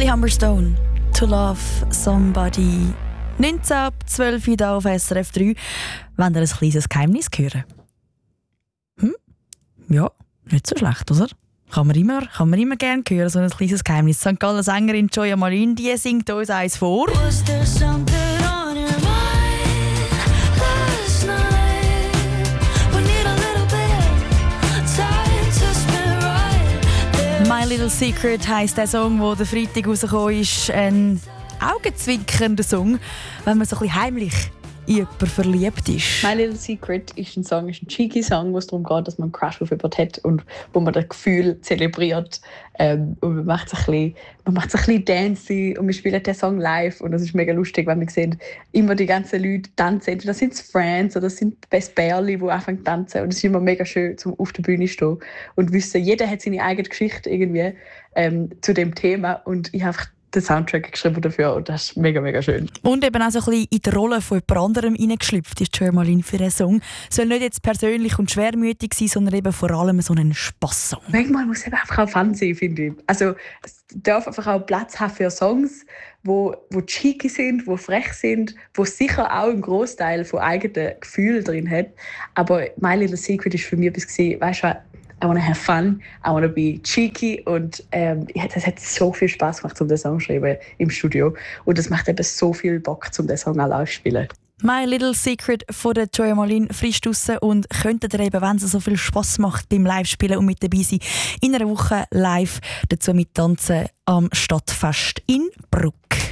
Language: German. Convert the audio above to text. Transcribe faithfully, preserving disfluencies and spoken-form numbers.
Molly Humberstone, «To Love Somebody». neunzehn ab zwölf Uhr hier auf S R F drei. Wollt ihr ein kleines Geheimnis hören? Hm? Ja, nicht so schlecht, oder? Kann man immer, kann man immer gerne hören, so ein kleines Geheimnis. Sankt Galler Sängerin Joya Malin, die singt uns eins vor. «My Little Secret» heisst der Song, der der Freitag rausgekommen ist. Ein augenzwinkernder Song, wenn man so ein bisschen heimlich in jemanden verliebt ist. «My Little Secret» ist ein Song, ist ein cheeky Song, wo es darum geht, dass man einen Crush auf jemanden hat und wo man das Gefühl zelebriert. Ähm, und man macht es ein bisschen, man macht es ein bisschen dancey und wir spielen den Song live und das ist mega lustig, weil wir sehen, immer die ganzen Leute tanzen. Das sind Friends oder das sind Best Barely, die anfangen zu tanzen. Und es ist immer mega schön, um auf der Bühne zu stehen und wissen, jeder hat seine eigene Geschichte irgendwie ähm, zu dem Thema und ich habe einfach den Soundtrack geschrieben dafür und das ist mega, mega schön. Und eben auch so ein bisschen in die Rolle von jemand anderem hineingeschlüpft ist Joya Malin für diesen Song. Soll nicht jetzt persönlich und schwermütig sein, sondern eben vor allem so ein Spass-Song. Manchmal muss es einfach auch Fun sein, finde ich. Also es darf einfach auch Platz haben für Songs, wo, wo cheeky sind, wo frech sind, wo sicher auch einen Großteil von eigenen Gefühlen drin hat. Aber «My Little Secret» ist für mich etwas gewesen, weißt du, I wanna have fun, I wanna be cheeky und ähm, es hat so viel Spaß gemacht, um den Song zu schreiben im Studio und es macht eben so viel Bock, um den Song auch live zu spielen. «My Little Secret» von der Joya Malin frisch draussen und könntet ihr eben, wenn es so viel Spass macht beim Live-Spielen und mit dabei sein, in einer Woche live dazu mit tanzen am Stadtfest in Bruck.